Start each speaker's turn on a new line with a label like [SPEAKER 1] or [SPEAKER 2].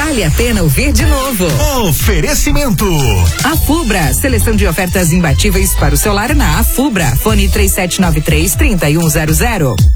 [SPEAKER 1] vale a pena ouvir de novo.
[SPEAKER 2] Oferecimento.
[SPEAKER 1] Afubra, seleção de ofertas imbatíveis para o celular na Afubra. Fone 3793-3100.